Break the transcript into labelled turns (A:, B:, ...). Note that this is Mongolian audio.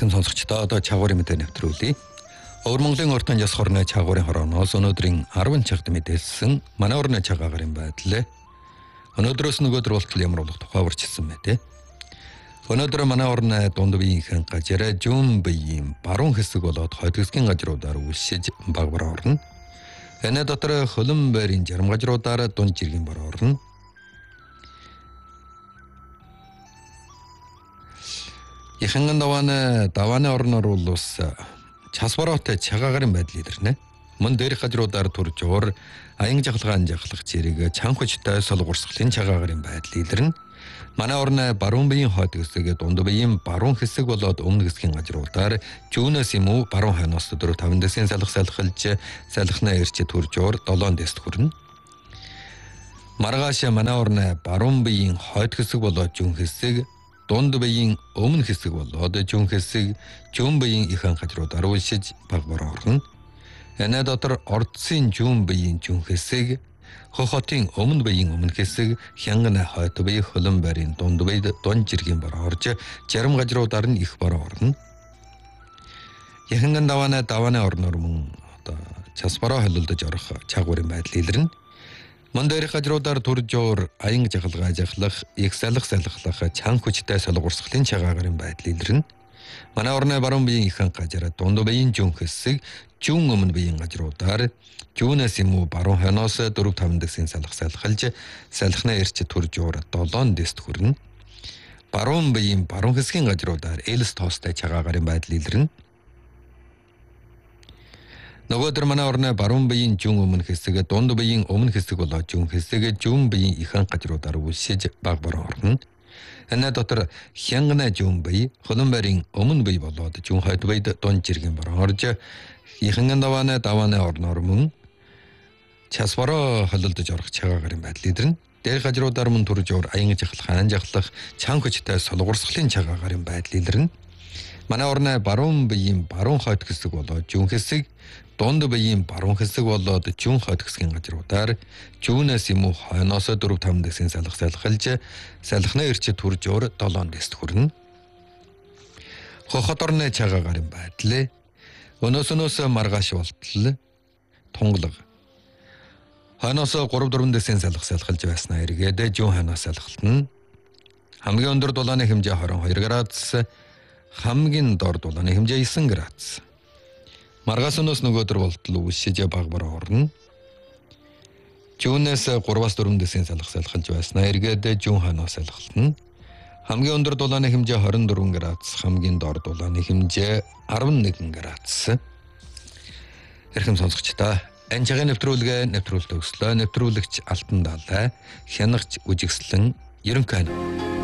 A: Эрхэм сонсогчдоо одоо чагуурын мэдээ нэвтрүүлье. Өвөр Монголын урт анжаас хорны чагуурын хорооноос өнөөдрийн 10 цагт мэдээлсэн манай орны цагаагаар байдлаа. Өнөөдрөөс нөгөөдөр болтол ямар болох тухай урьдчилсан мэдээ. Өнөөдөр манай орны дунд биеийнхэн гажираа жүүн биеийн баруун хэсэг болоод хойд хэсгийн гажруудаар үлшиж багбар орно. Энэ дотор хөлөн байрын жарам гажруудаар дунд жиргэн бар орно. Ихэнхэн давааны орноор улс часбароотой чагаагарын байдал илэрнэ. Мөн дээрх гажруудаар төрж уур аян жахалгаан жахлах зэрэг чанхучтай солгорсголын чагаагарын байдал илэрнэ. Манай орны баруун биеийн хойд хэсэг дунд биеийн баруун хэсэг болоод өмнө хэсгийн гажруудаар жүүнээс юм уу баруун хойноос 4-5 дэсийн салхилж салхинаа ирч төрж уур 7 дэст хүрнэ. Маргааш манай орны баруун биеийн хойд хэсэг болоод жүүн хэсэг дунд биеийн өмнө хэсэг болоод жүүн хэсэг жүүн биеийн их хажруудаар үлшиж багбар орно. Энэ дотор ордсын жүүн биеийн жүүн хэсэг, хохотын өмнө биеийн өмнө хэсэг, хянганы хойд бие хөлөн байрын дунд биед дунд жиргэн бар орж жарам гажруудаар нь их бар орно. Яханган давааны орноор мөн одоо часбараа холилдож орох чагуурын байдал илэрнэ. Мөн дээрх гажруудаар төрж уур аян жахалгаа жахлах, их салхлах чан хүчтэй солгорсголын чагаагарын байдал илэрнэ. Манай орны баруун биеийн ихэнх гажраа дунд биеийн жүүн хэсэг, жүүн өмнө биеийн гажруудаар жүүнээс юм уу баруун хойноос 4-5 дэсийн салхилж салхинаа ирч төрж уур 7 дэст хүрнэ. Баруун биеийн баруун хэсгийн гажруудаар элс тоостой чагаагарын байдал илэрнэ. Нөгөөдөр манай орны баруун биеийн жүүн өмнө хэсэг, дунд биеийн өмнө хэсэг болоод жүүн хэсэг, жүүн биеийн ихэнх гажруудаар үлшиж багбар орно. Энэ дотор хянгана жүүн бие, хөлөн байрын өмнө бие болоод жүүн хойд биед дунд жиргэн бар орж, ихэнхэн давааны орноор мөн часбараа холилдож орох чагаагарын байдал илэрнэ. Дээрх гажруудаар мөн төрж уур аян жахлах, чан хүчтэй солгорсголын чагаагарын байдал илэрнэ. Манай орны баруун биеийн баруун хойд хэсэг болоод жүүн хэсэг, дунд биеийн баруун хэсэг болоод жүүн хойд хэсгийн гажруудаар жүүнээс юм уу хойноос 4-5 дэсийн салхилж салхинаа ирч төрж уур 7 дэст хүрнэ. Хохот орны чагаагарын байдал өнөөс маргааш болтол тунгалаг хойноос 3-4 дэсийн салхилж байснаа эргээд жүүн хойноос салхилтна. Хамгийн өндөр дулааны хэмжээ 22 градус, хамгийн дор дулааны хэмжээ 9 градус. Маргааш өнөөс нөгөөдөр болтол үлшиж багбар орно. Жүүнээс 3-4 дэсийн салхилж байснаа эргээд жүүн хойноос салхилтна. Хамгийн өндөр дулааны хэмжээ 24 градус, хамгийн дор дулааны хэмжээ 11 градус. Эрхэм сонсогчдоо энэ цагийн нэвтрүүлэг төгслөө. Нэвтрүүлэгч Алтан Далай, хянагч Үжигслэн, Ерөнхий